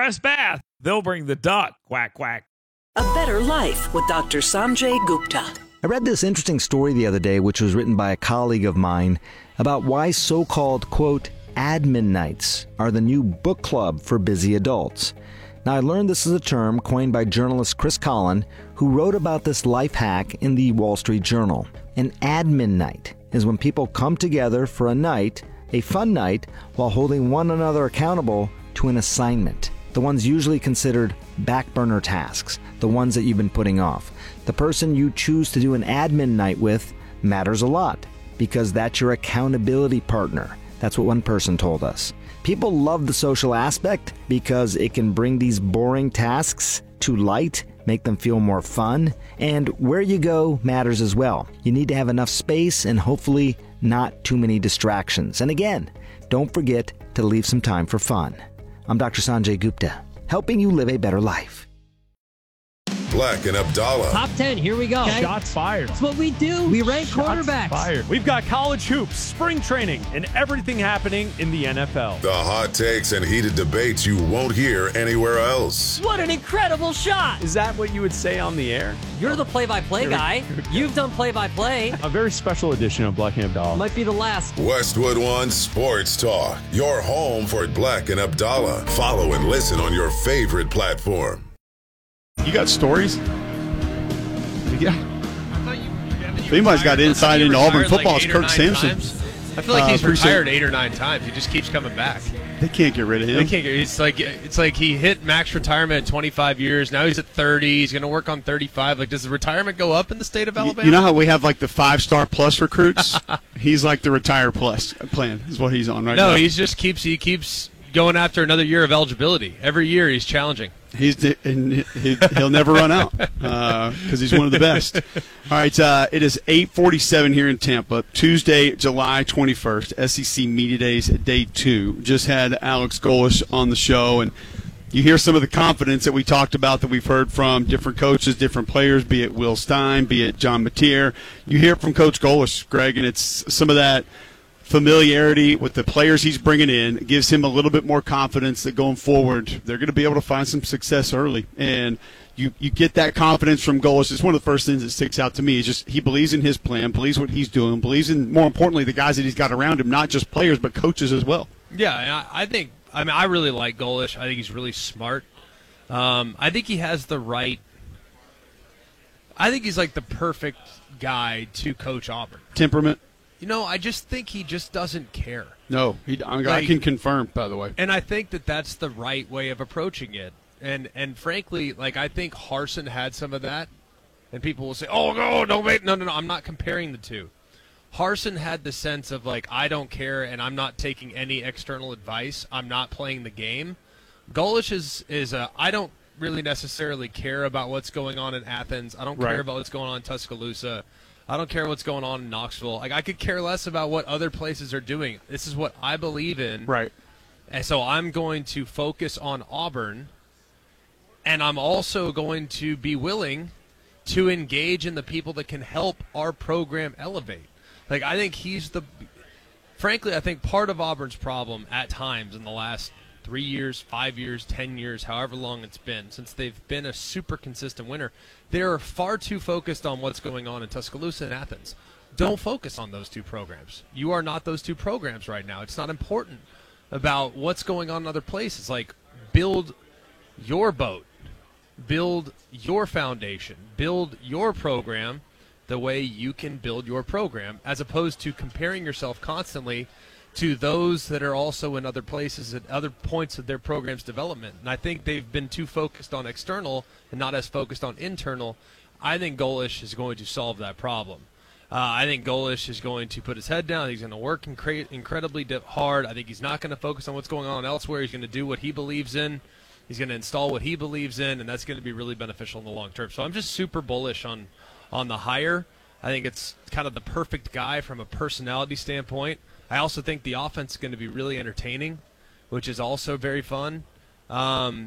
express bath. They'll bring the duck. Quack, quack. A Better Life with Dr. Sanjay Gupta. I read this interesting story the other day, which was written by a colleague of mine, about why so-called, quote, admin nights are the new book club for busy adults. Now, I learned this is a term coined by journalist Chris Collin, who wrote about this life hack in the Wall Street Journal. An admin night is when people come together for a night, a fun night, while holding one another accountable to an assignment. The ones usually considered back burner tasks, the ones that you've been putting off. The person you choose to do an admin night with matters a lot because that's your accountability partner. That's what one person told us. People love the social aspect because it can bring these boring tasks to light, make them feel more fun, and where you go matters as well. You need to have enough space and hopefully not too many distractions. And again, don't forget to leave some time for fun. I'm Dr. Sanjay Gupta, helping you live a better life. Black and Abdallah. Top 10, here we go. Okay. Shots fired. That's what we do. We rank quarterbacks. Fired. We've got college hoops, spring training, and everything happening in the NFL. The hot takes and heated debates you won't hear anywhere else. What an incredible shot. Is that what you would say on the air? You're the play-by-play guy. You've done play-by-play. A very special edition of Black and Abdallah. Might be the last. Westwood One Sports Talk. Your home for Black and Abdallah. Follow and listen on your favorite platform. You got stories? Yeah. If anybody's got insight into Auburn football, it's Kirk Sampson. I feel like he's retired 8 or 9 times. He just keeps coming back. They can't get rid of him. They can't get. It's like he hit max retirement at 25 years. Now he's at 30. He's going to work on 35. Like, does the retirement go up in the state of Alabama? You know how we have like the 5-star plus recruits? He's like the retire plus plan is what he's on right now. No, he keeps going after another year of eligibility. Every year he's challenging. He'll never run out because he's one of the best. All right, it is 8:47 here in Tampa, Tuesday, July 21st, SEC Media Days, Day 2. Just had Alex Golesh on the show, and you hear some of the confidence that we talked about that we've heard from different coaches, different players, be it Will Stein, be it John Mateer. You hear it from Coach Golesh, Greg, and it's some of that familiarity with the players he's bringing in. It gives him a little bit more confidence that going forward they're going to be able to find some success early. And you get that confidence from Golesh. It's one of the first things that sticks out to me. Is just he believes in his plan, believes what he's doing, believes in, more importantly, the guys that he's got around him, not just players but coaches as well. Yeah, and I really like Golesh. I think he's really smart. I think he has the right – I think he's like the perfect guy to coach Auburn. Temperament? I just think he just doesn't care. No, I can confirm, by the way. And I think that that's the right way of approaching it. And frankly, like, I think Harsin had some of that. And people will say, oh, no, no, I'm not comparing the two. Harsin had the sense of, like, I don't care and I'm not taking any external advice. I'm not playing the game. Golesh is I don't really necessarily care about what's going on in Athens. I don't care about what's going on in Tuscaloosa. I don't care what's going on in Knoxville. Like, I could care less about what other places are doing. This is what I believe in. Right. And so I'm going to focus on Auburn, and I'm also going to be willing to engage in the people that can help our program elevate. Like, I think frankly, I think part of Auburn's problem at times in the last 3 years, 5 years, 10 years, however long it's been, since they've been a super consistent winner, they're far too focused on what's going on in Tuscaloosa and Athens. Don't focus on those two programs. You are not those two programs right now. It's not important about what's going on in other places. Like, build your boat, build your foundation, build your program the way you can build your program, as opposed to comparing yourself constantly to those that are also in other places at other points of their program's development. And I think they've been too focused on external and not as focused on internal. I think Golesh is going to solve that problem. I think Golesh is going to put his head down. He's going to work incredibly hard. I think he's not going to focus on what's going on elsewhere. He's going to do what he believes in. He's going to install what he believes in, and that's going to be really beneficial in the long term. So I'm just super bullish on the hire. I think it's kind of the perfect guy from a personality standpoint. I also think the offense is going to be really entertaining, which is also very fun.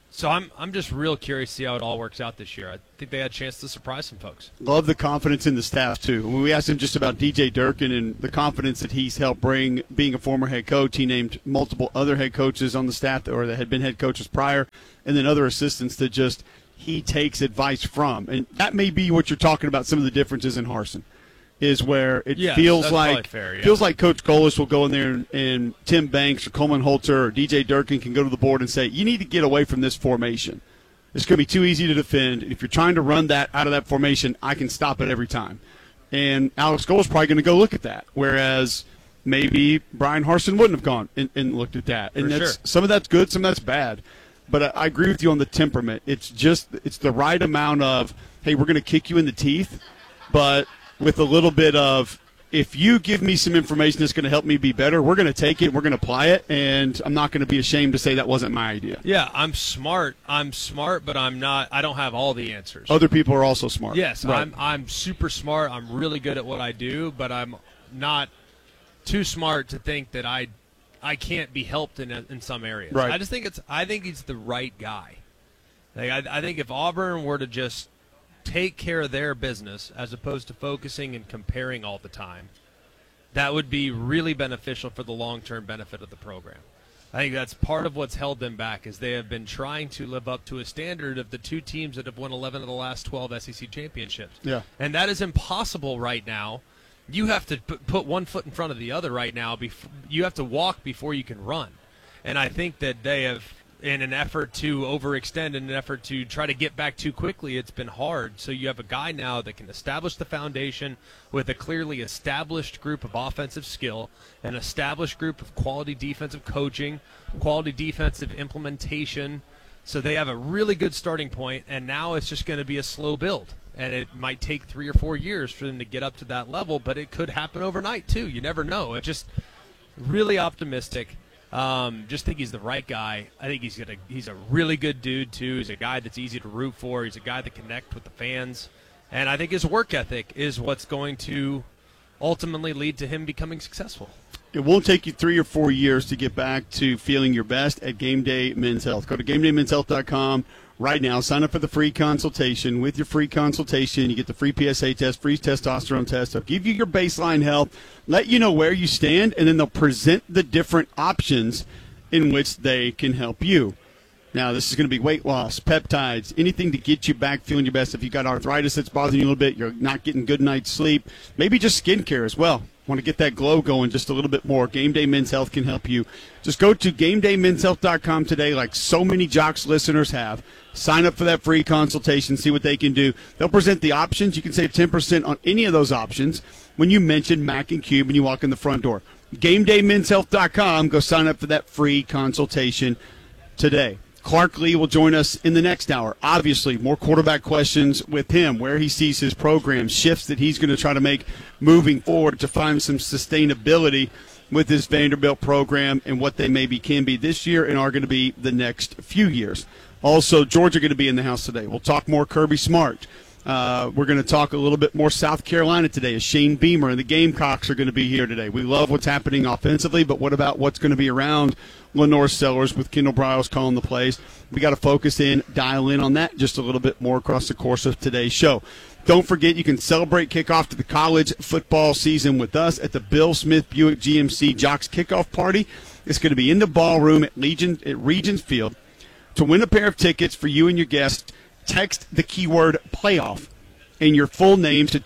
So I'm just real curious to see how it all works out this year. I think they had a chance to surprise some folks. Love the confidence in the staff, too. When we asked him just about DJ Durkin and the confidence that he's helped bring, being a former head coach, he named multiple other head coaches on the staff that had been head coaches prior, and then other assistants that just he takes advice from. And that may be what you're talking about, some of the differences in Harsin, is where it feels like Coach Golis will go in there and Tim Banks or Coleman Holzer or DJ Durkin can go to the board and say, you need to get away from this formation. It's going to be too easy to defend. If you're trying to run that out of that formation, I can stop it every time. And Alex Golis is probably going to go look at that, whereas maybe Brian Harsin wouldn't have gone and looked at that. And some of that's good, some of that's bad. But I agree with you on the temperament. It's the right amount of, hey, we're going to kick you in the teeth, but with a little bit of, if you give me some information that's going to help me be better, we're going to take it, we're going to apply it, and I'm not going to be ashamed to say that wasn't my idea. Yeah, I'm smart, but I don't have all the answers. Other people are also smart. Yes, right. I'm super smart. I'm really good at what I do, but I'm not too smart to think that I can't be helped in some areas. Right. I think he's the right guy. Like, I think if Auburn were to just take care of their business as opposed to focusing and comparing all the time, that would be really beneficial for the long-term benefit of the program. I think that's part of what's held them back, is they have been trying to live up to a standard of the two teams that have won 11 of the last 12 SEC championships. Yeah. And that is impossible right now. You have to put one foot in front of the other right now. You have to walk before you can run. And I think that they have, in an effort to overextend, in an effort to try to get back too quickly, it's been hard. So you have a guy now that can establish the foundation with a clearly established group of offensive skill, an established group of quality defensive coaching, quality defensive implementation. So they have a really good starting point, and now it's just going to be a slow build. And it might take 3 or 4 years for them to get up to that level, but it could happen overnight too. You never know. It's just really optimistic. Just think he's the right guy. I think he's a really good dude too. He's a guy that's easy to root for. He's a guy that connects with the fans, and I think his work ethic is what's going to ultimately lead to him becoming successful. It won't take you 3 or 4 years to get back to feeling your best at Game Day Men's Health. Go to GameDayMen'sHealth.com right now. Sign up for the free consultation. With your free consultation, you get the free PSA test, free testosterone test. They'll give you your baseline health, let you know where you stand, and then they'll present the different options in which they can help you. Now, this is going to be weight loss, peptides, anything to get you back feeling your best. If you've got arthritis that's bothering you a little bit, you're not getting good night's sleep, maybe just skincare as well. Want to get that glow going just a little bit more. Game Day Men's Health can help you. Just go to GameDayMen'sHealth.com today, like so many Jocks listeners have. Sign up for that free consultation, see what they can do. They'll present the options. You can save 10% on any of those options when you mention Mac and Cube when you walk in the front door. GameDayMen'sHealth.com. Go sign up for that free consultation today. Clark Lee will join us in the next hour. Obviously, more quarterback questions with him, where he sees his program, shifts that he's going to try to make moving forward to find some sustainability with this Vanderbilt program and what they maybe can be this year and are going to be the next few years. Also, Georgia going to be in the house today. We'll talk more Kirby Smart. We're going to talk a little bit more South Carolina today as Shane Beamer and the Gamecocks are going to be here today. We love what's happening offensively, but what about what's going to be around Lenore Sellers with Kendall Briles calling the plays? We got to focus in, dial in on that just a little bit more across the course of today's show. Don't forget, you can celebrate kickoff to the college football season with us at the Bill Smith Buick GMC Jocks Kickoff Party. It's going to be in the ballroom at Regents Field. To win a pair of tickets for you and your guests, text the keyword playoff and your full name to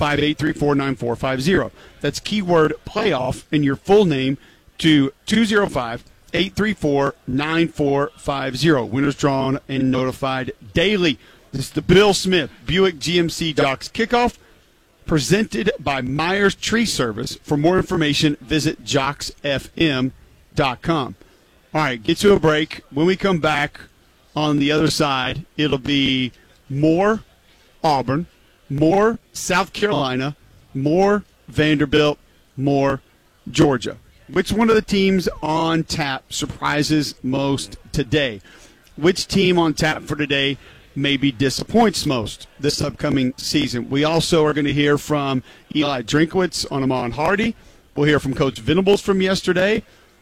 205-834-9450. That's keyword playoff and your full name to 205-834-9450. Winners drawn and notified daily. This is the Bill Smith Buick GMC Jocks Kickoff, presented by Myers Tree Service. For more information, visit jocksfm.com. All right, get to a break. When we come back on the other side, it'll be more Auburn, more South Carolina, more Vanderbilt, more Georgia. Which one of the teams on tap surprises most today? Which team on tap for today maybe disappoints most this upcoming season? We also are going to hear from Eli Drinkwitz on Amon Hardy. We'll hear from Coach Venables from yesterday.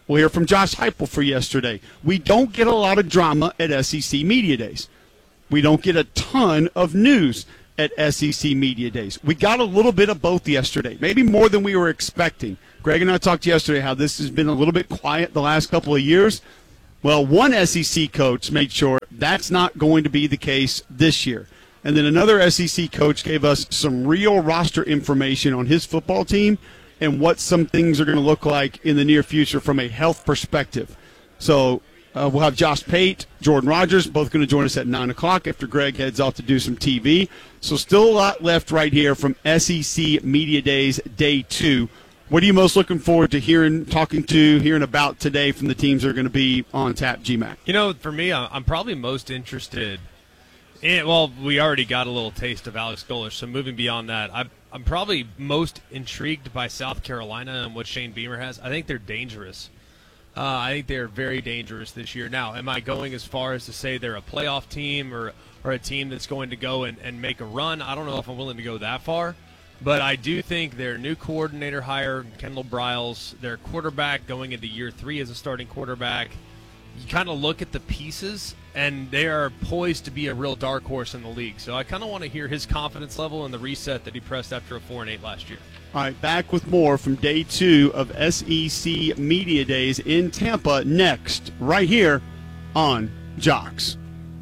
We'll hear from Josh Heupel for yesterday. We don't get a lot of drama at SEC Media Days. We don't get a ton of news at SEC Media Days. We got a little bit of both yesterday, maybe more than we were expecting. Greg and I talked yesterday how this has been a little bit quiet the last couple of years. Well, one SEC coach made sure that's not going to be the case this year. And then another SEC coach gave us some real roster information on his football team and what some things are going to look like in the near future from a health perspective. So we'll have Josh Pate, Jordan Rogers, both going to join us at 9 o'clock after Greg heads off to do some TV. So still a lot left right here from SEC Media Days Day 2. What are you most looking forward to hearing about today from the teams that are going to be on tap, GMAC? For me, I'm probably most interested in, we already got a little taste of Alex Golesh, so moving beyond that, I'm probably most intrigued by South Carolina and what Shane Beamer has. I think they're dangerous. I think they're very dangerous this year. Now, am I going as far as to say they're a playoff team or a team that's going to go and make a run? I don't know if I'm willing to go that far. But I do think their new coordinator hire, Kendall Briles, their quarterback going into year 3 as a starting quarterback, you kind of look at the pieces, and they are poised to be a real dark horse in the league. So I kind of want to hear his confidence level and the reset that he pressed after a 4-8 last year. All right, back with more from Day 2 of SEC Media Days in Tampa next, right here on Jocks.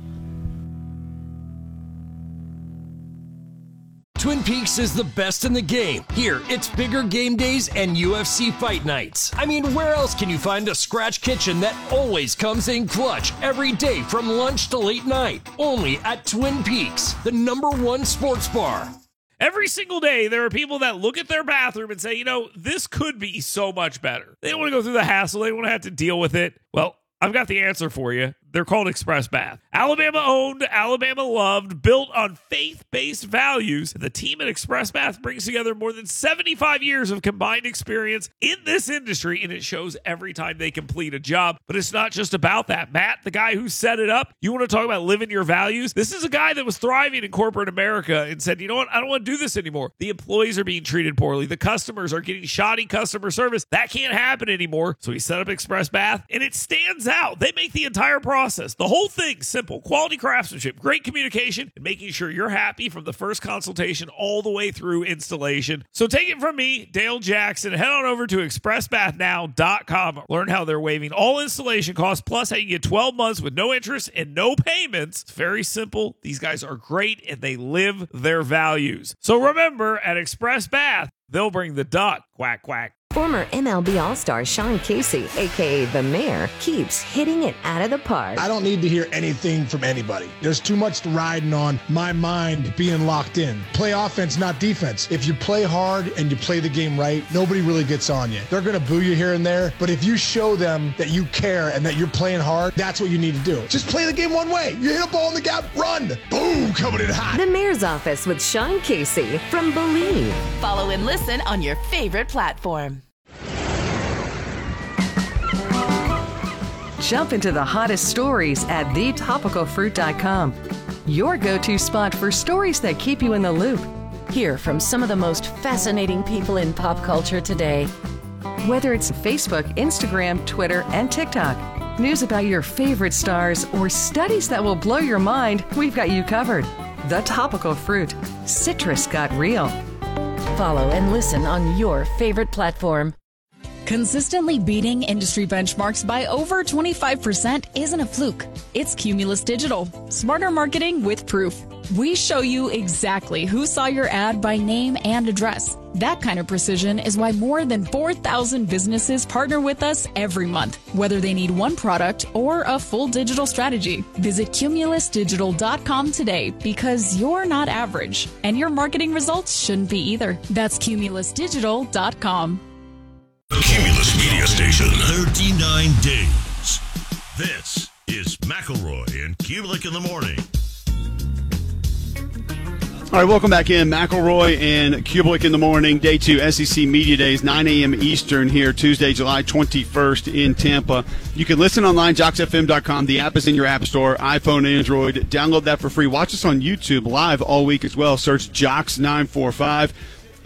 Twin Peaks is the best in the game. Here, it's bigger game days and UFC fight nights. I mean, where else can you find a scratch kitchen that always comes in clutch every day from lunch to late night? Only at Twin Peaks, the #1 sports bar. Every single day, there are people that look at their bathroom and say, this could be so much better. They don't want to go through the hassle. They don't want to have to deal with it. Well, I've got the answer for you. They're called Express Bath. Alabama owned, Alabama loved, built on faith-based values. The team at Express Bath brings together more than 75 years of combined experience in this industry, and it shows every time they complete a job. But it's not just about that. Matt, the guy who set it up, you want to talk about living your values? This is a guy that was thriving in corporate America and said, you know what? I don't want to do this anymore. The employees are being treated poorly. The customers are getting shoddy customer service. That can't happen anymore. So he set up Express Bath, and it stands out. They make the entire process, the whole thing, simple. Quality craftsmanship, great communication, and making sure you're happy from the first consultation all the way through installation. So take it from me, Dale Jackson. Head on over to expressbathnow.com. Learn how they're waiving all installation costs, plus how you get 12 months with no interest and no payments. It's very simple. These guys are great, and they live their values. So remember, at Express Bath, they'll bring the duck. Quack, quack. Former MLB All-Star Sean Casey, a.k.a. The Mayor, keeps hitting it out of the park. I don't need to hear anything from anybody. There's too much riding on my mind being locked in. Play offense, not defense. If you play hard and you play the game right, nobody really gets on you. They're going to boo you here and there, but if you show them that you care and that you're playing hard, that's what you need to do. Just play the game one way. You hit a ball in the gap, run. Boom, coming in hot. The Mayor's Office with Sean Casey from Believe. Follow and listen on your favorite platform. Jump into the hottest stories at thetopicalfruit.com. Your go-to spot for stories that keep you in the loop. Hear from some of the most fascinating people in pop culture today. Whether it's Facebook, Instagram, Twitter, and TikTok, news about your favorite stars, or studies that will blow your mind, we've got you covered. The Topical Fruit. Citrus got real. Follow and listen on your favorite platform. Consistently beating industry benchmarks by over 25% isn't a fluke. It's Cumulus Digital. Smarter marketing with proof. We show you exactly who saw your ad by name and address. That kind of precision is why more than 4,000 businesses partner with us every month, whether they need one product or a full digital strategy. Visit cumulusdigital.com today because you're not average, and your marketing results shouldn't be either. That's cumulusdigital.com. Cumulus Media Station, 39 days. This is McElroy and Kubelik in the morning. All right, welcome back in. McElroy and Kubelik in the morning. Day 2 SEC Media Days, 9 a.m. Eastern here, Tuesday, July 21st in Tampa. You can listen online, jocksfm.com. The app is in your app store, iPhone, Android. Download that for free. Watch us on YouTube live all week as well. Search Jocks945.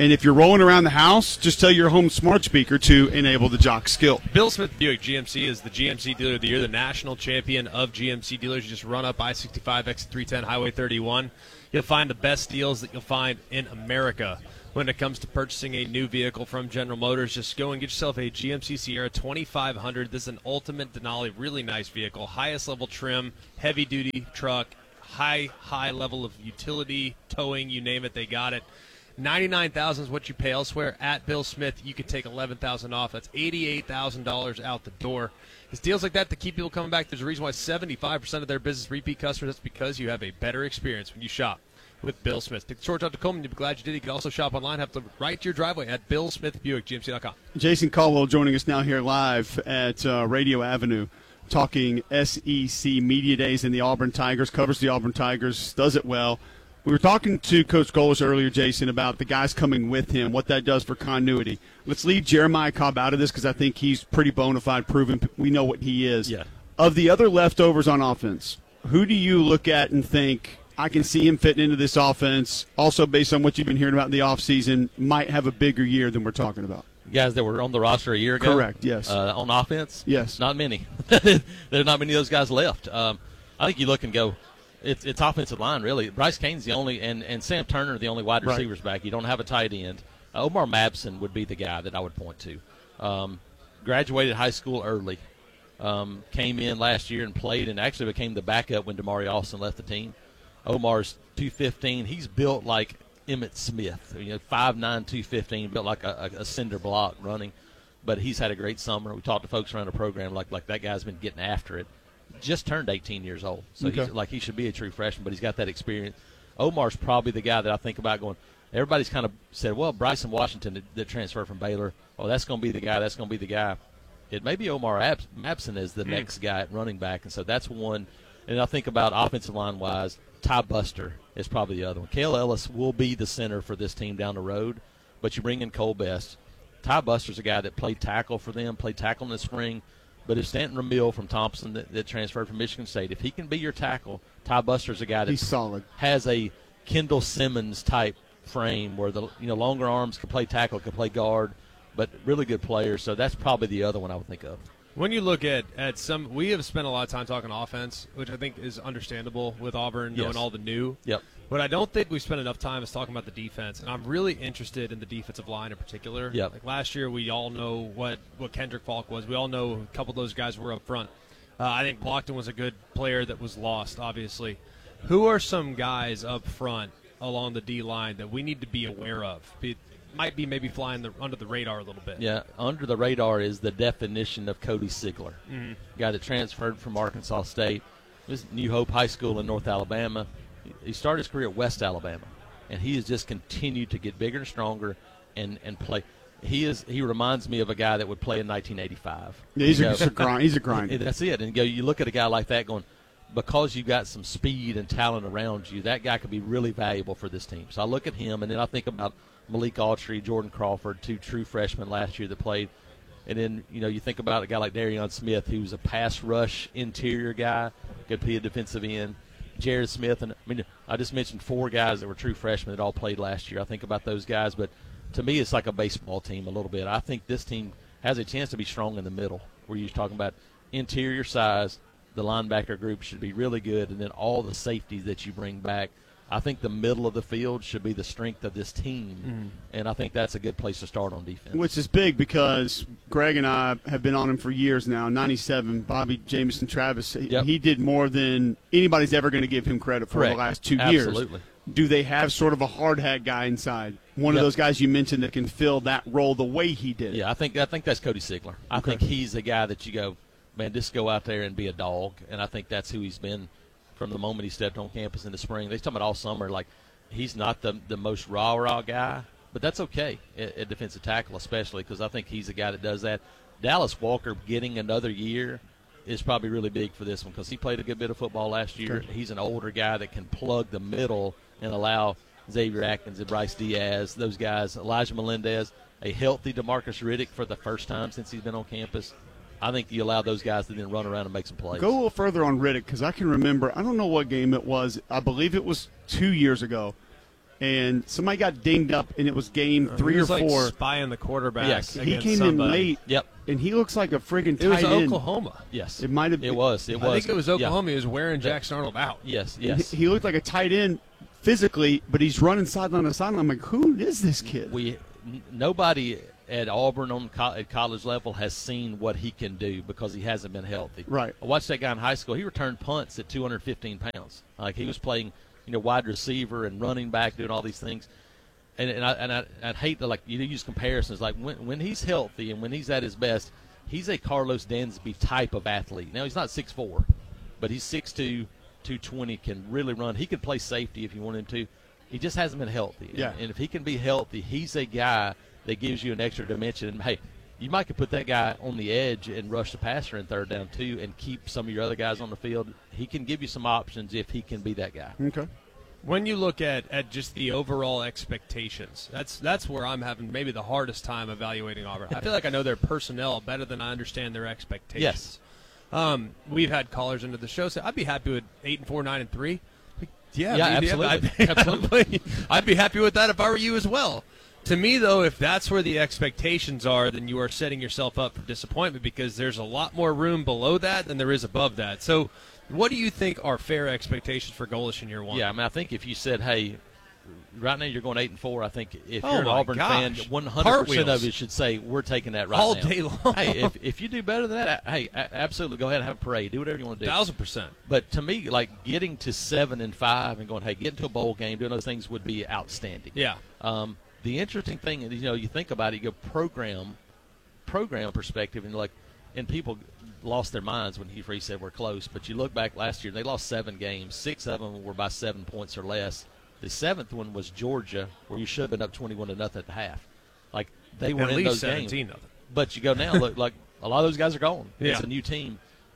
And if you're rolling around the house, just tell your home smart speaker to enable the Jock skill. Bill Smith Buick GMC is the GMC Dealer of the Year, the national champion of GMC dealers. You just run up I-65, exit 310, Highway 31. You'll find the best deals that you'll find in America. When it comes to purchasing a new vehicle from General Motors, just go and get yourself a GMC Sierra 2500. This is an ultimate Denali, really nice vehicle, highest level trim, heavy-duty truck, high level of utility, towing, you name it, they got it. $99,000 is what you pay elsewhere. At Bill Smith, you could take $11,000 off. That's $88,000 out the door. It's deals like that to keep people coming back. There's a reason why 75% of their business repeat customers. That's because you have a better experience when you shop with Bill Smith. Take the short out to Tacoma, and you'll be glad you did. You can also shop online. Have to right to your driveway at BillSmithBuickGMC.com. Jason Caldwell joining us now here live at Radio Avenue, talking SEC Media Days and the Auburn Tigers. Covers the Auburn Tigers, does it well. We were talking to Coach Goles earlier, Jason, about the guys coming with him, what that does for continuity. Let's leave Jeremiah Cobb out of this because I think he's pretty bona fide, proven. We know what he is. Yeah. Of the other leftovers on offense, who do you look at and think, I can see him fitting into this offense, also based on what you've been hearing about in the offseason, might have a bigger year than we're talking about? Guys that were on the roster a year ago? Correct, yes. On offense? Yes. Not many. There are not many of those guys left. I think you look and go, it's offensive line, really. Bryce Cain's the only, and Sam Turner the only wide receivers back. You don't have a tight end. Omar Mabson would be the guy that I would point to. Graduated high school early. Came in last year and played and actually became the backup when Damari Austin left the team. Omar's 215. He's built like Emmitt Smith, 5'9", 215, built like a cinder block running. But he's had a great summer. We talked to folks around the program like that guy's been getting after it. Just turned 18 years old, so he should be a true freshman, but he's got that experience. Omar's probably the guy that I think about going. Everybody's kind of said, well, Bryson Washington that transferred from Baylor, that's going to be the guy. That's going to be the guy. It may be Omar Mabson is the next guy at running back, and so that's one. And I think about offensive line wise, Ty Buster is probably the other one. Cale Ellis will be the center for this team down the road, but you bring in Cole Best. Ty Buster's a guy that played tackle for them, played tackle in the spring. But if Stanton Ramil from Thompson that transferred from Michigan State, if he can be your tackle, Ty Buster's a guy that he's solid. Has a Kendall Simmons type frame where the longer arms can play tackle, can play guard, but really good player. So that's probably the other one I would think of. When you look at some, we have spent a lot of time talking offense, which I think is understandable with Auburn knowing all the new. Yep. But I don't think we've spent enough time talking about the defense, and I'm really interested in the defensive line in particular. Yep. Like last year, we all know what Kendrick Falk was. We all know a couple of those guys were up front. I think Blockton was a good player that was lost, obviously. Who are some guys up front along the D-line that we need to be aware of? Might be maybe flying under the radar a little bit. Yeah, under the radar is the definition of Cody Sigler, guy that transferred from Arkansas State. This is New Hope High School in North Alabama. He started his career at West Alabama, and he has just continued to get bigger and stronger and play. He reminds me of a guy that would play in 1985. Yeah, he's a grinder. That's it. And you look at a guy like that going, because you've got some speed and talent around you, that guy could be really valuable for this team. So I look at him, and then I think about Malik Autry, Jordan Crawford, two true freshmen last year that played. And then, you think about a guy like Darion Smith, who's a pass rush interior guy, could be a defensive end. Jared Smith, and I just mentioned 4 guys that were true freshmen that all played last year. I think about those guys, but to me it's like a baseball team a little bit. I think this team has a chance to be strong in the middle, where you're talking about interior size. The linebacker group should be really good, and then all the safeties that you bring back. I think the middle of the field should be the strength of this team, and I think that's a good place to start on defense. Which is big because Greg and I have been on him for years now. 97, Bobby Jamison Travis, he did more than anybody's ever going to give him credit for the last 2 years. Absolutely. Do they have sort of a hard hat guy inside? One of those guys you mentioned that can fill that role the way he did. Yeah, I think that's Cody Sigler. I think he's the guy that you go, man, just go out there and be a dog, and I think that's who he's been from the moment he stepped on campus in the spring. They talking about all summer, like he's not the most rah-rah guy, but that's okay at defensive tackle, especially because I think he's the guy that does that. Dallas Walker getting another year is probably really big for this one because he played a good bit of football last year. He's an older guy that can plug the middle and allow Xavier Atkins and Bryce Diaz, those guys, Elijah Melendez, a healthy DeMarcus Riddick for the first time since he's been on campus. I think you allow those guys to then run around and make some plays. Go a little further on Riddick because I can remember, I don't know what game it was. I believe it was 2 years ago. and somebody got dinged up, and it was game 3 or 4. Like spying the quarterback. Yes, he came in late. Yep, and he looks like a friggin' tight end. It was end. Oklahoma. Yes, it might have. It was. I think it was Oklahoma. He was wearing Jackson Arnold out. Yes. He looked like a tight end physically, but he's running sideline to sideline. I'm like, who is this kid? Nobody at Auburn at college level has seen what he can do because he hasn't been healthy. Right. I watched that guy in high school. He returned punts at 215 pounds. Like he was playing, wide receiver and running back, doing all these things. And I'd hate to use comparisons. Like when he's healthy and when he's at his best, he's a Carlos Dansby type of athlete. Now he's not 6'4", but he's 6'2", 220, can really run. He could play safety if you want him to. He just hasn't been healthy. Yeah. And if he can be healthy, he's a guy that gives you an extra dimension. And, hey, you might could put that guy on the edge and rush the passer in third down too and keep some of your other guys on the field. He can give you some options if he can be that guy. Okay. When you look at just the overall expectations, that's where I'm having maybe the hardest time evaluating Auburn. I feel like I know their personnel better than I understand their expectations. Yes. We've had callers into the show say, I'd be happy with 8-4, 9-3. Yeah, absolutely. Absolutely. I'd be happy with that if I were you as well. To me, though, if that's where the expectations are, then you are setting yourself up for disappointment because there's a lot more room below that than there is above that. So what do you think are fair expectations for Golesh in year one? Yeah, I mean, I think if you said, hey, right now you're going 8-4, I think if you're an Auburn fan, 100% of you should say we're taking that right all now. day long. Hey, if you do better than that, hey, absolutely go ahead and have a parade. Do whatever you want to do. 1,000%. But to me, like getting to 7-5 and going, hey, getting to a bowl game, doing those things would be outstanding. Yeah. The interesting thing is, you think about it, you go program perspective, and and people lost their minds when he said we're close. But you look back last year, they lost 7 games. 6 of them were by 7 points or less. The 7th one was Georgia, where you should have been up 21-0 at the half. Like they were at in least those games. 17-0. But you go now, look, like a lot of those guys are gone. Yeah. It's a new team.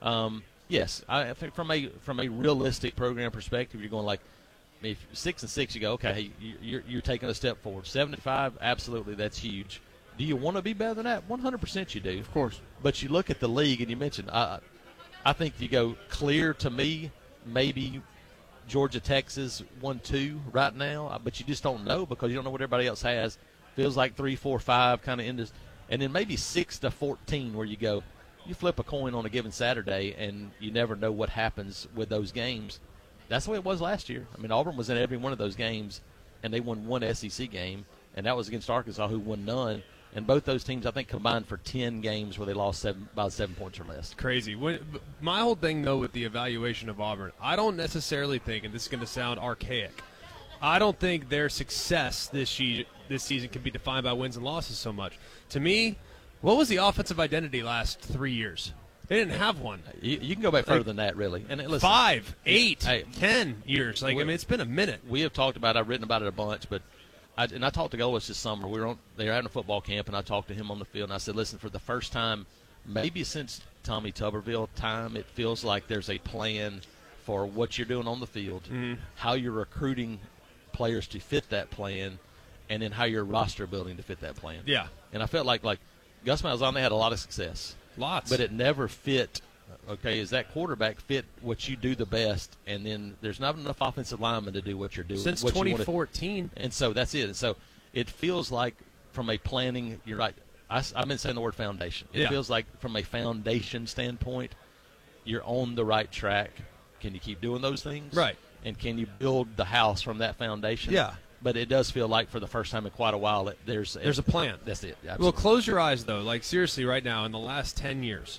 Yes, I think from a realistic program perspective, you're going if 6-6, you go, okay, you're taking a step forward. 7-5, absolutely, that's huge. Do you want to be better than that? 100% you do, of course. But you look at the league, and you mentioned, I think you go clear to me, maybe Georgia, Texas 1-2 right now, but you just don't know because you don't know what everybody else has. Feels like 3, 4, 5 kind of into, and then maybe 6-14 where you go, you flip a coin on a given Saturday, and you never know what happens with those games. That's the way it was last year. I mean, Auburn was in every one of those games, and they won one SEC game, and that was against Arkansas, who won none. And both those teams, I think, combined for 10 games where they lost by 7 points or less. Crazy. My whole thing, though, with the evaluation of Auburn, I don't necessarily think, and this is going to sound archaic, I don't think their success this season can be defined by wins and losses so much. To me, what was the offensive identity last 3 years? They didn't have one. You can go back further than that, really. And listen, 5, 8, 10 years. It's been a minute. We have talked about it. I've written about it a bunch, but I talked to Golesh this summer. They were having a football camp, and I talked to him on the field, and I said, listen, for the first time, maybe since Tommy Tuberville time, it feels like there's a plan for what you're doing on the field, how you're recruiting players to fit that plan, and then how you're roster building to fit that plan. Yeah. And I felt like Gus Malzahn, they had a lot of success. Lots. But it never fit. Okay, is that quarterback fit what you do the best, and then there's not enough offensive linemen to do what you're doing. Since 2014. And so that's it. And so it feels like from a planning, you're right. I've been saying the word foundation. It feels like from a foundation standpoint, you're on the right track. Can you keep doing those things? Right. And can you build the house from that foundation? Yeah. But it does feel like for the first time in quite a while there's a plan. That's it. Absolutely. Well, close your eyes, though. Seriously, right now, in the last 10 years,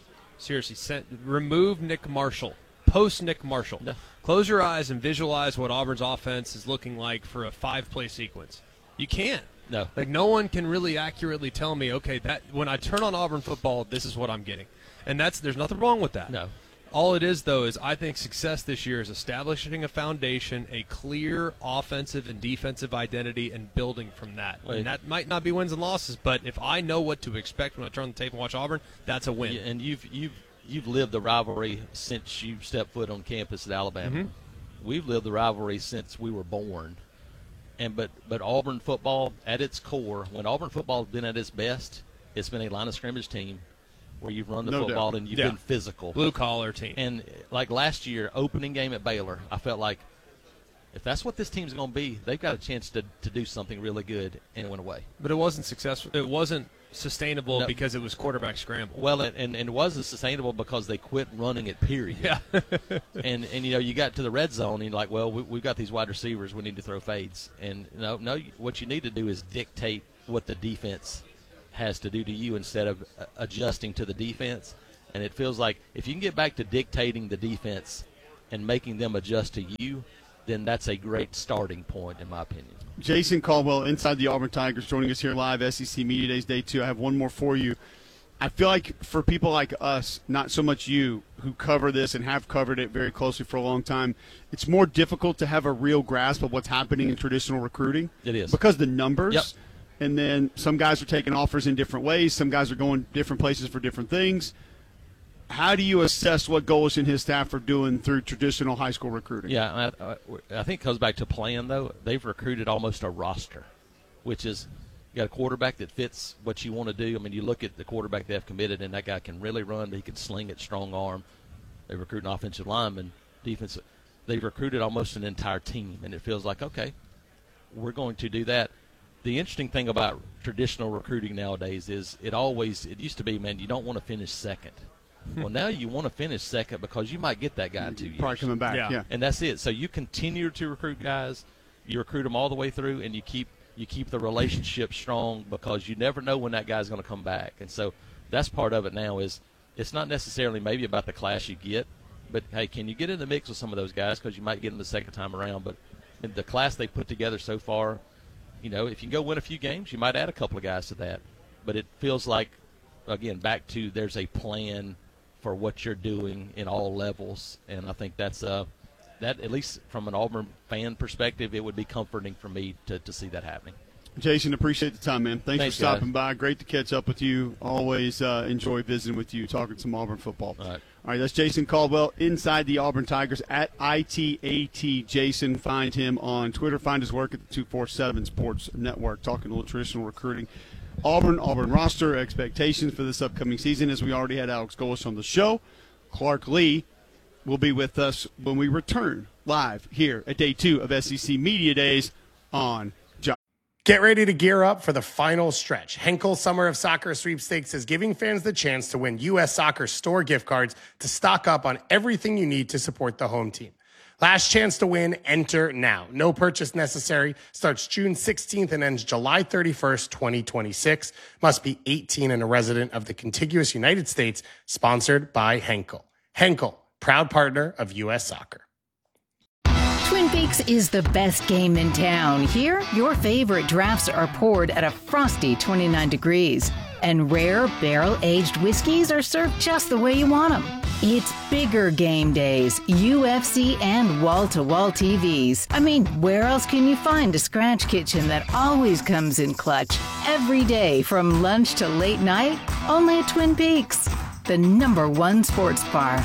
remove Nick Marshall, post Nick Marshall. No. Close your eyes and visualize what Auburn's offense is looking like for a 5-play sequence. You can't. No. No one can really accurately tell me, okay, that when I turn on Auburn football, this is what I'm getting. And there's nothing wrong with that. No. All it is, though, is I think success this year is establishing a foundation, a clear offensive and defensive identity, and building from that. Wait. And that might not be wins and losses, but if I know what to expect when I turn the tape and watch Auburn, that's a win. Yeah, and you've lived the rivalry since you stepped foot on campus at Alabama. Mm-hmm. We've lived the rivalry since we were born. But Auburn football, at its core, when Auburn football has been at its best, it's been a line of scrimmage team where you've run the football and you've been physical. Blue-collar team. And like last year, opening game at Baylor, I felt like if that's what this team's going to be, they've got a chance to do something really good and win away. But it wasn't successful. It wasn't sustainable because it was quarterback scramble. Well, and it wasn't sustainable because they quit running it, period. Yeah. and you got to the red zone, and you're like, well, we've got these wide receivers. We need to throw fades. And no, what you need to do is dictate what the defense has to do to you instead of adjusting to the defense. And it feels like if you can get back to dictating the defense and making them adjust to you, then that's a great starting point, in my opinion. Jason Caldwell, inside the Auburn Tigers, joining us here live, SEC Media Days Day 2. I have one more for you. I feel like for people like us, not so much you, who cover this and have covered it very closely for a long time, it's more difficult to have a real grasp of what's happening in traditional recruiting. It is. Because the numbers. Yep. And then some guys are taking offers in different ways. Some guys are going different places for different things. How do you assess what Golesh and his staff are doing through traditional high school recruiting? Yeah, I think it goes back to plan, though. They've recruited almost a roster, which is you got a quarterback that fits what you want to do. I mean, you look at the quarterback they have committed, and that guy can really run. He can sling it, strong arm. They recruit an offensive lineman, defensive. They've recruited almost an entire team, and it feels like, okay, we're going to do that. The interesting thing about traditional recruiting nowadays is it used to be, man, you don't want to finish second. Well, now you want to finish second because you might get that guy in 2 years. Probably coming back, yeah. And that's it. So you continue to recruit guys. You recruit them all the way through, and you keep the relationship strong because you never know when that guy's going to come back. And so that's part of it now is it's not necessarily maybe about the class you get, but, hey, can you get in the mix with some of those guys because you might get them the second time around. But in the class they put together so far, if you can go win a few games, you might add a couple of guys to that. But it feels like, again, back to there's a plan for what you're doing in all levels, and I think that's that at least from an Auburn fan perspective, it would be comforting for me to see that happening. Jason, appreciate the time, man. Thanks for stopping guys. by. Great to catch up with you. Always enjoy visiting with you, talking some Auburn football. All right, that's Jason Caldwell inside the Auburn Tigers at ITAT Jason. Find him on Twitter. Find his work at the 247 Sports Network, talking a little traditional recruiting. Auburn roster expectations for this upcoming season, as we already had Alex Golesh on the show. Clark Lee will be with us when we return live here at Day 2 of SEC Media Days on Job. Get ready to gear up for the final stretch. Henkel Summer of Soccer Sweepstakes is giving fans the chance to win U.S. Soccer store gift cards to stock up on everything you need to support the home team. Last chance to win, enter now. No purchase necessary. Starts June 16th and ends July 31st, 2026. Must be 18 and a resident of the contiguous United States. Sponsored by Henkel. Henkel, proud partner of U.S. Soccer. Twin Peaks is the best game in town. Here, your favorite drafts are poured at a frosty 29 degrees. And rare, barrel-aged whiskeys are served just the way you want them. It's bigger game days, UFC, and wall-to-wall TVs. I mean, where else can you find a scratch kitchen that always comes in clutch? Every day, from lunch to late night, only at Twin Peaks, the #1 sports bar.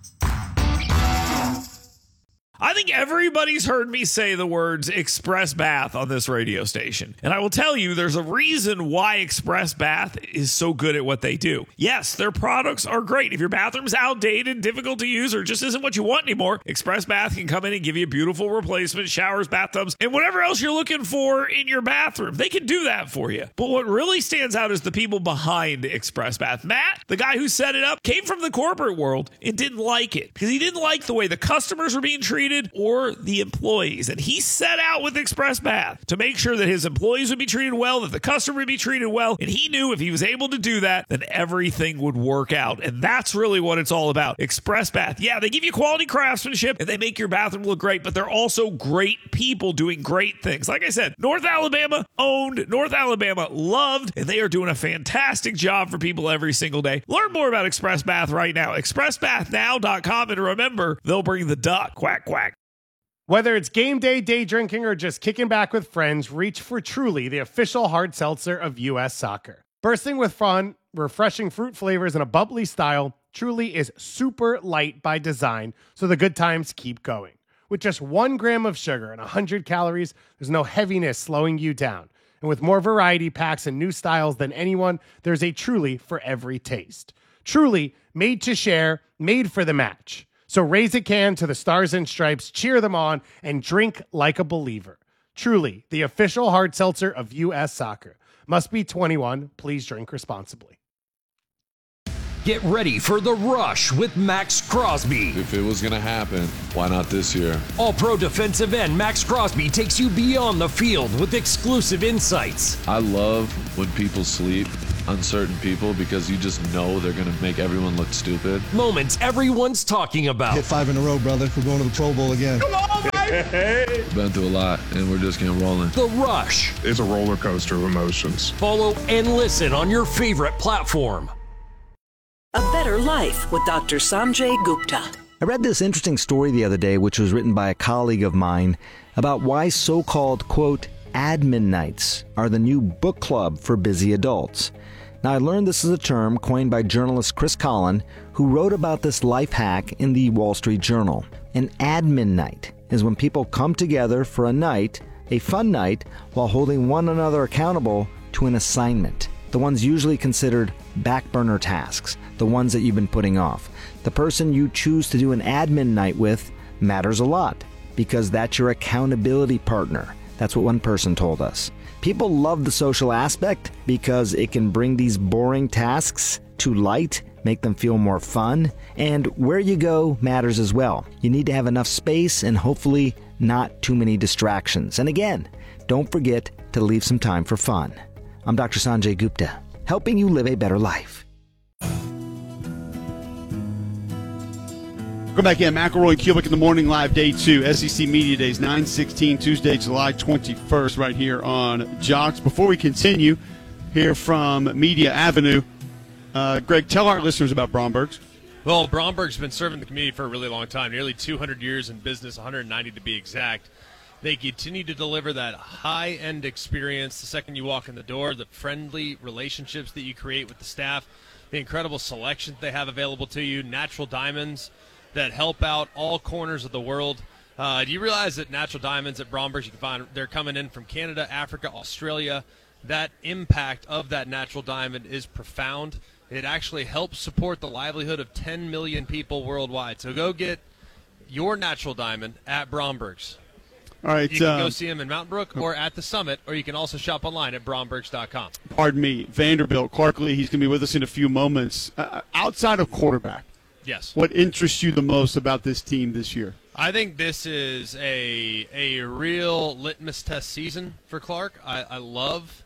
I think everybody's heard me say the words Express Bath on this radio station. And I will tell you, there's a reason why Express Bath is so good at what they do. Yes, their products are great. If your bathroom's outdated, difficult to use, or just isn't what you want anymore, Express Bath can come in and give you a beautiful replacement, showers, bathtubs, and whatever else you're looking for in your bathroom. They can do that for you. But what really stands out is the people behind Express Bath. Matt, the guy who set it up, came from the corporate world and didn't like it because he didn't like the way the customers were being treated or the employees. And he set out with Express Bath to make sure that his employees would be treated well, that the customer would be treated well. And he knew if he was able to do that, then everything would work out. And that's really what it's all about. Express Bath. Yeah, they give you quality craftsmanship and they make your bathroom look great, but they're also great people doing great things. Like I said, North Alabama owned, North Alabama loved, and they are doing a fantastic job for people every single day. Learn more about Express Bath right now. ExpressBathNow.com. And remember, they'll bring the duck. Quack, quack. Whether it's game day, day drinking, or just kicking back with friends, reach for Truly, the official hard seltzer of U.S. Soccer. Bursting with fun, refreshing fruit flavors, and a bubbly style, Truly is super light by design, so the good times keep going. With just 1 gram of sugar and 100 calories, there's no heaviness slowing you down. And with more variety packs and new styles than anyone, there's a Truly for every taste. Truly, made to share, made for the match. So raise a can to the Stars and Stripes, cheer them on, and drink like a believer. Truly, the official hard seltzer of U.S. Soccer. Must be 21. Please drink responsibly. Get ready for The Rush with Max Crosby. If it was going to happen, why not this year? All-pro defensive end Max Crosby takes you beyond the field with exclusive insights. I love when people sleep, uncertain people, because you just know they're going to make everyone look stupid. Moments everyone's talking about. Hit 5 in a row, brother. We're going to the Pro Bowl again. Come on, baby! Been through a lot, and we're just getting rolling. The Rush. It's a roller coaster of emotions. Follow and listen on your favorite platform. A Better Life with Dr. Sanjay Gupta. I read this interesting story the other day, which was written by a colleague of mine, about why so-called, quote, admin nights are the new book club for busy adults. Now, I learned this is a term coined by journalist Chris Collin, who wrote about this life hack in the Wall Street Journal. An admin night is when people come together for a night, a fun night, while holding one another accountable to an assignment. The ones usually considered back burner tasks, the ones that you've been putting off. The person you choose to do an admin night with matters a lot because that's your accountability partner. That's what one person told us. People love the social aspect because it can bring these boring tasks to light, make them feel more fun, and where you go matters as well. You need to have enough space and hopefully not too many distractions. And again, don't forget to leave some time for fun. I'm Dr. Sanjay Gupta, helping you live a better life. Welcome back in. McElroy and Kubick in the morning, live day 2, SEC Media Days, 9/16, Tuesday, July 21st, right here on Jocks. Before we continue, hear from Media Avenue. Greg, tell our listeners about Bromberg's. Well, Bromberg's been serving the community for a really long time, nearly 200 years in business, 190 to be exact. They continue to deliver that high-end experience the second you walk in the door, the friendly relationships that you create with the staff, the incredible selection they have available to you, natural diamonds that help out all corners of the world. Do you realize that natural diamonds at Bromberg's, you can find they're coming in from Canada, Africa, Australia. That impact of that natural diamond is profound. It actually helps support the livelihood of 10 million people worldwide. So go get your natural diamond at Bromberg's. All right, you can go see him in Mountain Brook or at the Summit, or you can also shop online at brombergs.com. Pardon me, Vanderbilt, Clark Lee, he's going to be with us in a few moments. Outside of quarterback, yes, what interests you the most about this team this year? I think this is a real litmus test season for Clark. I love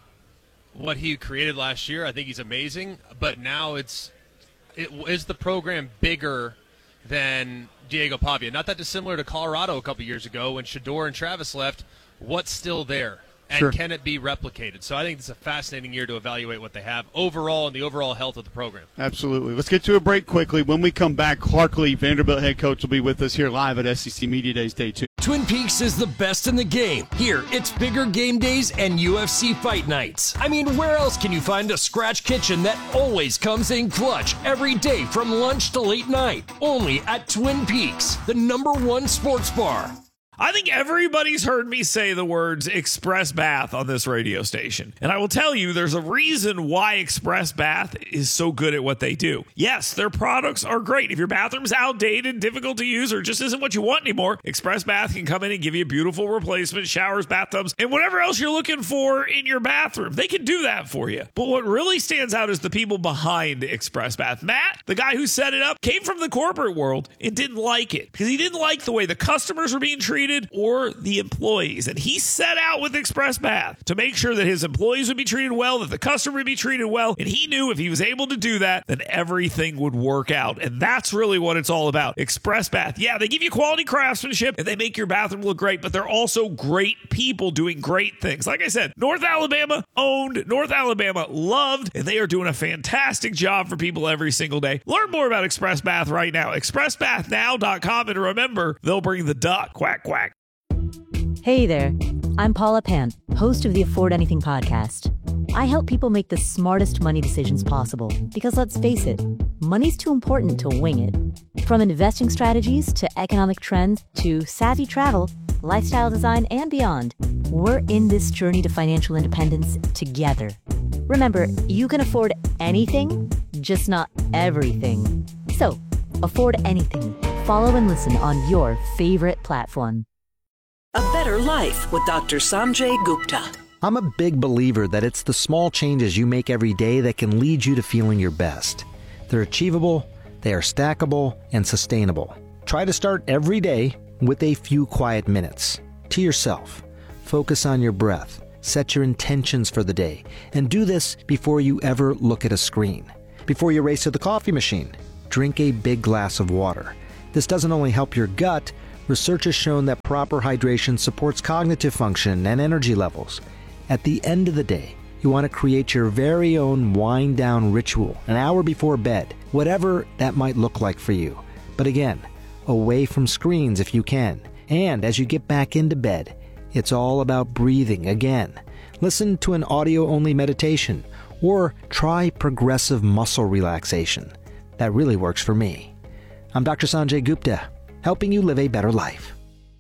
what he created last year. I think he's amazing, but now is the program bigger than Diego Pavia? Not that dissimilar to Colorado a couple years ago when Shedeur and Travis left. What's still there? And Sure. Can it be replicated? So I think it's a fascinating year to evaluate what they have overall and the overall health of the program. Absolutely. Let's get to a break quickly. When we come back, Clark Lee, Vanderbilt head coach, will be with us here live at SEC Media Days Day 2. Twin Peaks is the best in the game. Here, it's bigger game days and UFC fight nights. I mean, where else can you find a scratch kitchen that always comes in clutch every day from lunch to late night? Only at Twin Peaks, the #1 sports bar. I think everybody's heard me say the words Express Bath on this radio station. And I will tell you, there's a reason why Express Bath is so good at what they do. Yes, their products are great. If your bathroom's outdated, difficult to use, or just isn't what you want anymore, Express Bath can come in and give you a beautiful replacement, showers, bathtubs, and whatever else you're looking for in your bathroom. They can do that for you. But what really stands out is the people behind Express Bath. Matt, the guy who set it up, came from the corporate world and didn't like it because he didn't like the way the customers were being treated or the employees. And he set out with Express Bath to make sure that his employees would be treated well, that the customer would be treated well. And he knew if he was able to do that, then everything would work out. And that's really what it's all about. Express Bath. Yeah, they give you quality craftsmanship and they make your bathroom look great, but they're also great people doing great things. Like I said, North Alabama owned, North Alabama loved, and they are doing a fantastic job for people every single day. Learn more about Express Bath right now. ExpressBathNow.com, and remember, they'll bring the duck. Quack, quack. Hey there, I'm Paula Pant, host of the Afford Anything podcast. I help people make the smartest money decisions possible because let's face it, money's too important to wing it. From investing strategies to economic trends to savvy travel, lifestyle design, and beyond, we're in this journey to financial independence together. Remember, you can afford anything, just not everything. So, afford anything Follow and listen on your favorite platform. A Better Life with Dr. Sanjay Gupta. I'm a big believer that it's the small changes you make every day that can lead you to feeling your best. They're achievable, they are stackable, and sustainable. Try to start every day with a few quiet minutes. To yourself. Focus on your breath. Set your intentions for the day. And do this before you ever look at a screen. Before you race to the coffee machine, drink a big glass of water. This doesn't only help your gut, research has shown that proper hydration supports cognitive function and energy levels. At the end of the day, you want to create your very own wind-down ritual an hour before bed, whatever that might look like for you. But again, away from screens if you can. And as you get back into bed, it's all about breathing again. Listen to an audio-only meditation or try progressive muscle relaxation. That really works for me. I'm Dr. Sanjay Gupta, helping you live a better life.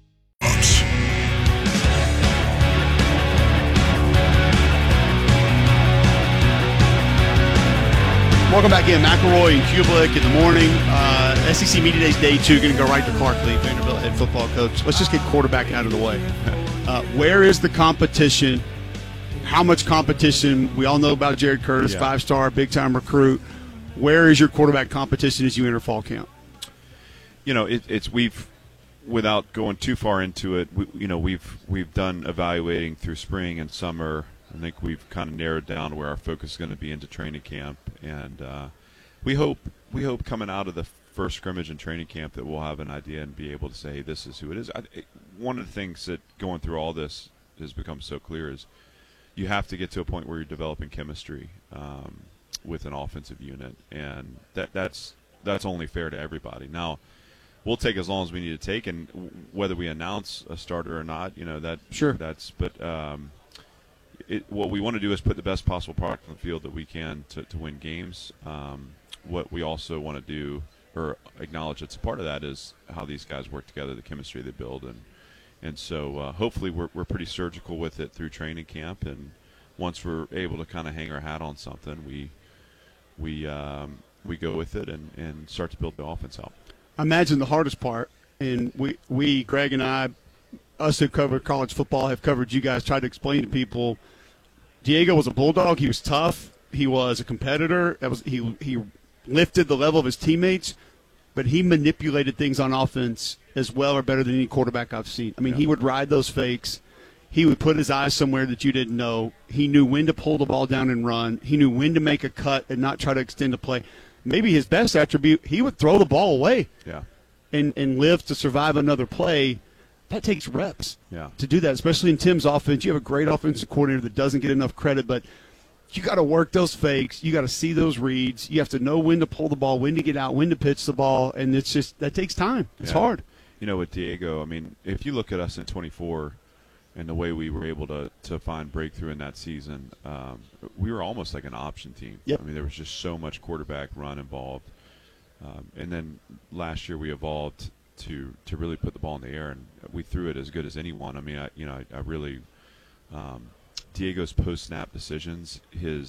Welcome back in. McElroy and Kublik in the morning. SEC Media Days Day 2. Going to go right to Clark Lee, Vanderbilt head football coach. Let's just get quarterback out of the way. Where is the competition? How much competition? We all know about Jared Curtis, 5-star, big-time recruit. Where is your quarterback competition as you enter fall camp? You know, we've without going too far into it, we've done evaluating through spring and summer. I think we've kind of narrowed down where our focus is going to be into training camp, and we hope coming out of the first scrimmage in training camp that we'll have an idea and be able to say, hey, this is who it is. One of the things that going through all this has become so clear is you have to get to a point where you're developing chemistry with an offensive unit, and that's only fair to everybody. Now, we'll take as long as we need to take, and whether we announce a starter or not, what we want to do is put the best possible product on the field that we can to win games. What we also want to do or acknowledge that's a part of that is how these guys work together, the chemistry they build, and so hopefully we're pretty surgical with it through training camp, and once we're able to kind of hang our hat on something, we go with it and start to build the offense out. I imagine the hardest part, and we Greg and I, us who cover college football, have covered you guys, tried to explain to people, Diego was a bulldog. He was tough. He was a competitor. He lifted the level of his teammates, but he manipulated things on offense as well or better than any quarterback I've seen. I mean, he would ride those fakes. He would put his eyes somewhere that you didn't know. He knew when to pull the ball down and run. He knew when to make a cut and not try to extend a play. Maybe his best attribute, he would throw the ball away and live to survive another play. That takes reps to do that, especially in Tim's offense. You have a great offensive coordinator that doesn't get enough credit, but you got to work those fakes. You got to see those reads. You have to know when to pull the ball, when to get out, when to pitch the ball, and it's just that takes time. It's hard. You know, with Diego, I mean, if you look at us in 24 and the way we were able to find breakthrough in that season, we were almost like an option team. I mean, there was just so much quarterback run involved. And then last year we evolved to really put the ball in the air, and we threw it as good as anyone. I mean, I really Diego's post-snap decisions,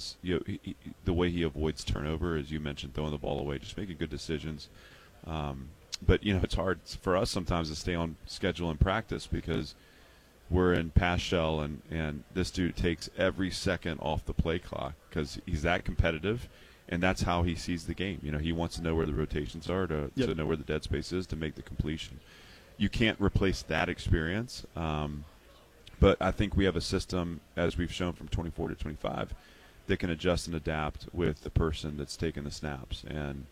the way he avoids turnover, as you mentioned, throwing the ball away, just making good decisions. But, it's hard for us sometimes to stay on schedule and practice because we're in pass shell, and this dude takes every second off the play clock because he's that competitive. And that's how he sees the game. He wants to know where the rotations are, to know where the dead space is, to make the completion. You can't replace that experience. But I think we have a system, as we've shown from 24 to 25, that can adjust and adapt with the person that's taking the snaps. And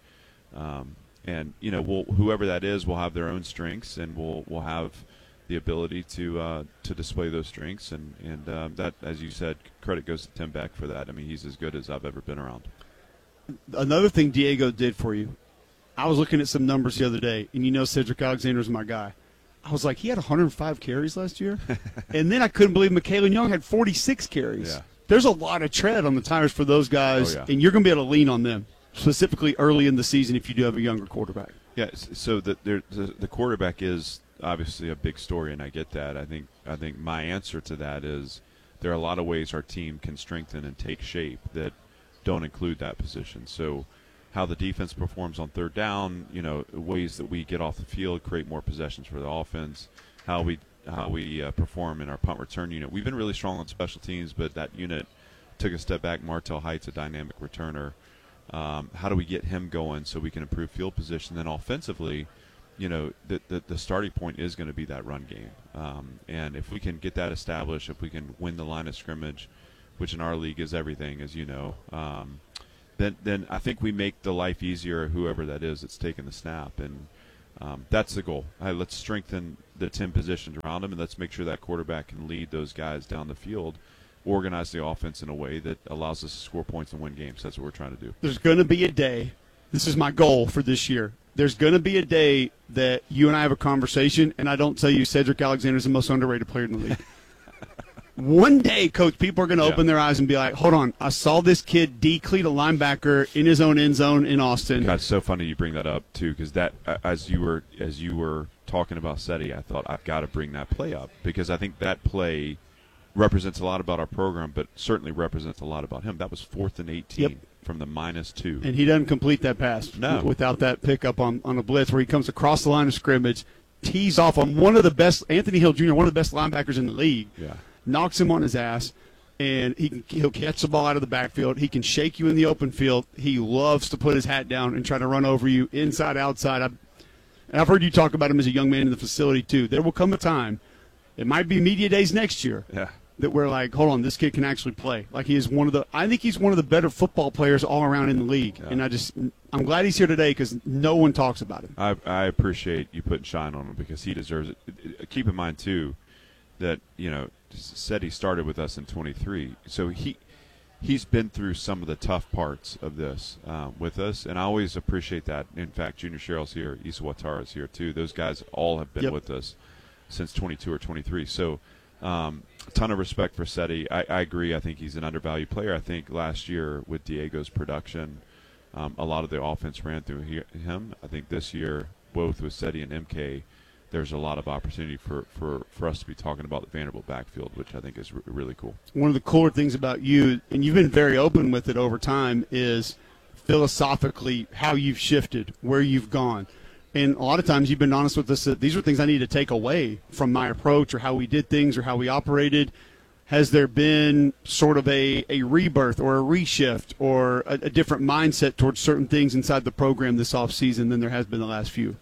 whoever that is will have their own strengths, and we'll have the ability to display those strengths. And that, as you said, credit goes to Tim Beck for that. I mean, he's as good as I've ever been around. Another thing Diego did for you, I was looking at some numbers the other day, and Cedric Alexander's my guy. I was like, he had 105 carries last year? And then I couldn't believe Michaelan Young had 46 carries. Yeah. There's a lot of tread on the tires for those guys, and you're going to be able to lean on them, specifically early in the season if you do have a younger quarterback. Yeah, so the quarterback is obviously a big story, and I get that. I think my answer to that is there are a lot of ways our team can strengthen and take shape that don't include that position. So how the defense performs on third down, ways that we get off the field, create more possessions for the offense, how we perform in our punt return unit. We've been really strong on special teams, but that unit took a step back. Martell Height's a dynamic returner. How do we get him going so we can improve field position? Then offensively, the starting point is going to be that run game. And if we can get that established, if we can win the line of scrimmage, which in our league is everything, as you know, then I think we make the life easier, whoever that is that's taking the snap. And that's the goal. Let's strengthen the 10 positions around him, and let's make sure that quarterback can lead those guys down the field, organize the offense in a way that allows us to score points and win games. That's what we're trying to do. There's going to be a day, this is my goal for this year, there's going to be a day that you and I have a conversation, and I don't tell you Cedric Alexander is the most underrated player in the league. One day, Coach, people are going to open their eyes and be like, hold on, I saw this kid decleat a linebacker in his own end zone in Austin. God, it's so funny you bring that up, too, because that as you were talking about Seti, I thought I've got to bring that play up because I think that play represents a lot about our program, but certainly represents a lot about him. That was 4th and 18 from the -2. And he doesn't complete that pass without that pickup on a blitz where he comes across the line of scrimmage, tees off on one of the best, Anthony Hill Jr., one of the best linebackers in the league. Yeah. Knocks him on his ass, and he'll catch the ball out of the backfield. He can shake you in the open field. He loves to put his hat down and try to run over you inside, outside. I've heard you talk about him as a young man in the facility, too. There will come a time, it might be media days next year, that we're like, hold on, this kid can actually play. Like he is I think he's one of the better football players all around in the league. Yeah. And I'm glad he's here today because no one talks about him. I appreciate you putting shine on him because he deserves it. Keep in mind, too, that, said he started with us in 23. So he's been through some of the tough parts of this with us, and I always appreciate that. In fact, Junior Sherrill's here, Issa Watara's here too. Those guys all have been with us since 22 or 23. So a ton of respect for Seti. I agree. I think he's an undervalued player. I think last year with Diego's production, a lot of the offense ran through him. I think this year, both with Seti and MK, there's a lot of opportunity for us to be talking about the Vanderbilt backfield, which I think is really cool. One of the cooler things about you, and you've been very open with it over time, is philosophically how you've shifted, where you've gone. And a lot of times you've been honest with us that these are things I need to take away from my approach or how we did things or how we operated. Has there been sort of a rebirth or a reshift or a different mindset towards certain things inside the program this offseason than there has been the last few?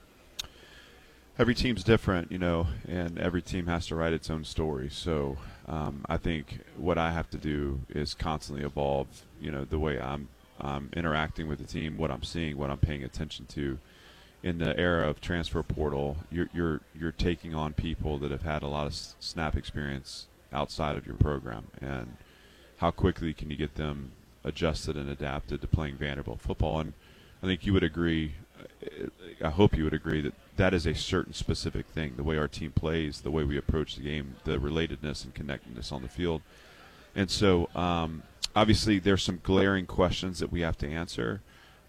Every team's different, and every team has to write its own story. So I think what I have to do is constantly evolve, the way I'm interacting with the team, what I'm seeing, what I'm paying attention to. In the era of transfer portal, you're taking on people that have had a lot of snap experience outside of your program, and how quickly can you get them adjusted and adapted to playing Vanderbilt football? And I think you would agree, I hope you would agree that is a certain specific thing, the way our team plays, the way we approach the game, the relatedness and connectedness on the field. And so obviously there's some glaring questions that we have to answer,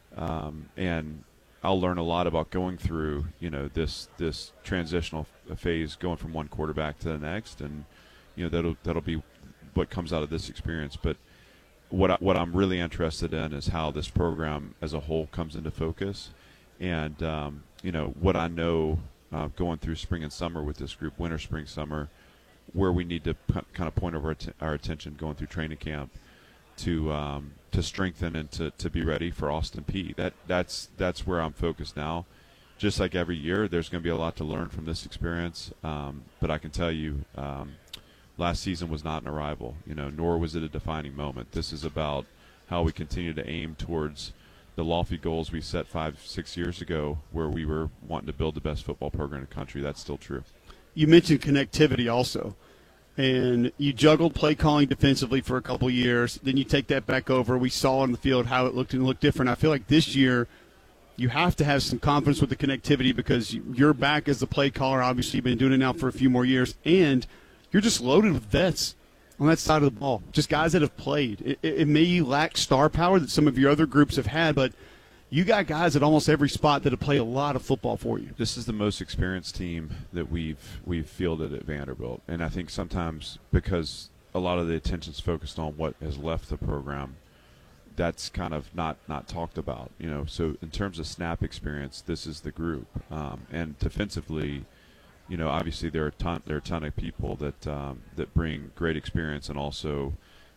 and I'll learn a lot about going through, this transitional phase, going from one quarterback to the next, and that'll be what comes out of this experience. But what I'm really interested in is how this program as a whole comes into focus, and what I know going through spring and summer with this group, winter, spring, summer, where we need to kind of point our attention going through training camp to strengthen and to be ready for Austin Peay. That's where I'm focused now. Just like every year, there's going to be a lot to learn from this experience. But I can tell you, last season was not an arrival, nor was it a defining moment. This is about how we continue to aim towards the lofty goals we set 5-6 years ago, where we were wanting to build the best football program in the country. That's still true. You mentioned connectivity also. And you juggled play calling defensively for a couple years. Then you take that back over. We saw on the field how it looked and looked different. I feel like this year you have to have some confidence with the connectivity because you're back as the play caller. Obviously, you've been doing it now for a few more years. And you're just loaded with vets on that side of the ball, just guys that have played. It may lack star power that some of your other groups have had, but you got guys at almost every spot that have played a lot of football for you. This is the most experienced team that we've fielded at Vanderbilt, and I think sometimes because a lot of the attention's focused on what has left the program, that's kind of not talked about. So in terms of snap experience, this is the group. And defensively, obviously there are a ton of people that bring great experience and also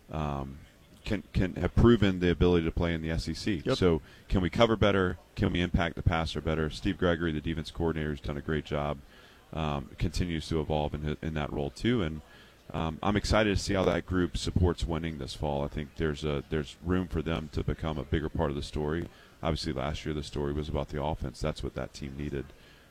can have proven the ability to play in the SEC. Yep. So can we cover better? Can we impact the passer better? Steve Gregory, the defense coordinator, has done a great job. Continues to evolve in that role too, and I'm excited to see how that group supports winning this fall. I think there's room for them to become a bigger part of the story. Obviously, last year the story was about the offense. That's what that team needed.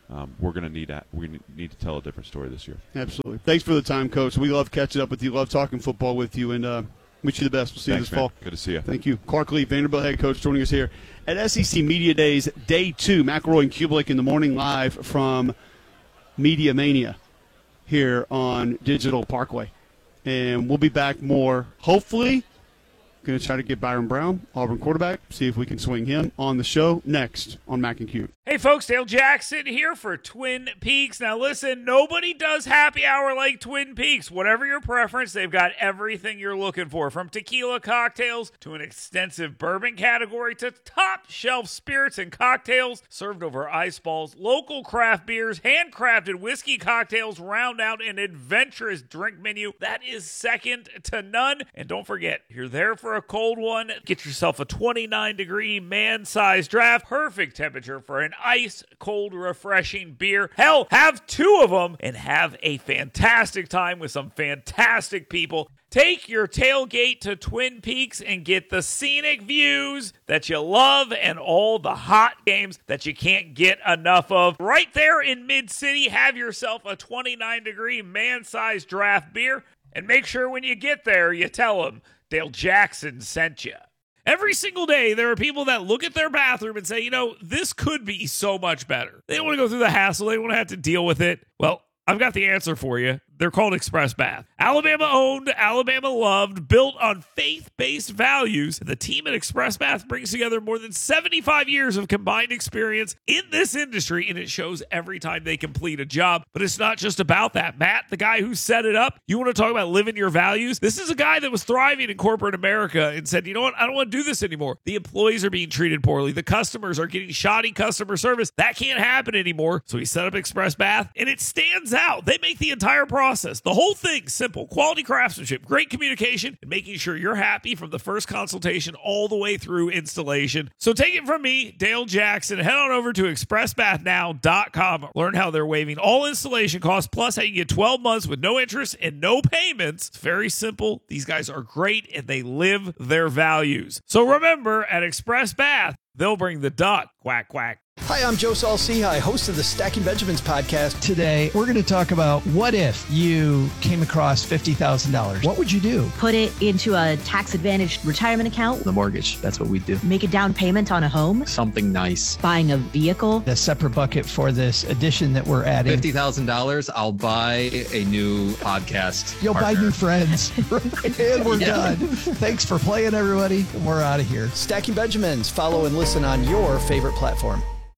We need to tell a different story this year. Absolutely. Thanks for the time, Coach. We love catching up with you. Love talking football with you, and wish you the best. We'll see you this fall. Good to see you. Thank you. Clark Lee, Vanderbilt head coach, joining us here at SEC Media Days, Day 2. McElroy and Kubelik in the morning, live from Media Mania here on Digital Parkway. And we'll be back more, hopefully. Going to try to get Byron Brown, Auburn quarterback, see if we can swing him on the show next on Mac and Q. Hey folks, Dale Jackson here for Twin Peaks. Now listen, nobody does happy hour like Twin Peaks. Whatever your preference, they've got everything you're looking for, from tequila cocktails to an extensive bourbon category to top shelf spirits and cocktails served over ice balls. Local craft beers, handcrafted whiskey cocktails round out an adventurous drink menu that is second to none. And don't forget, you're there for a cold one. Get yourself a 29-degree man-sized draft, perfect temperature for an ice-cold, refreshing beer. Hell, have 2 of them and have a fantastic time with some fantastic people. Take your tailgate to Twin Peaks and get the scenic views that you love and all the hot games that you can't get enough of. Right there in Mid-City, have yourself a 29-degree man-sized draft beer, and make sure when you get there, you tell them Dale Jackson sent you. Every single day, there are people that look at their bathroom and say, this could be so much better. They don't want to go through the hassle. They don't want to have to deal with it. Well, I've got the answer for you. They're called Express Bath. Alabama owned, Alabama loved, built on faith-based values. The team at Express Bath brings together more than 75 years of combined experience in this industry, and it shows every time they complete a job. But it's not just about that. Matt, the guy who set it up, you want to talk about living your values? This is a guy that was thriving in corporate America and said, you know what? I don't want to do this anymore. The employees are being treated poorly. The customers are getting shoddy customer service. That can't happen anymore. So he set up Express Bath, and it stands out. They make the entire process, the whole thing, simple. Quality craftsmanship, great communication, and making sure you're happy from the first consultation all the way through installation. So take it from me, Dale Jackson. Head on over to expressbathnow.com. Learn how they're waiving all installation costs, plus how you get 12 months with no interest and no payments. It's very simple. These guys are great, and they live their values. So remember, at Express Bath, they'll bring the duck. Quack, quack. Hi, I'm Joe Saul-Sehy, host of the Stacking Benjamins podcast. Today, we're going to talk about what if you came across $50,000? What would you do? Put it into a tax-advantaged retirement account. The mortgage, that's what we do. Make a down payment on a home. Something nice. Buying a vehicle. A separate bucket for this addition that we're adding. $50,000, I'll buy a new podcast. You'll partner. buy new friends. And we're done. Thanks for playing, everybody. And we're out of here. Stacking Benjamins. Follow and listen on your favorite platform.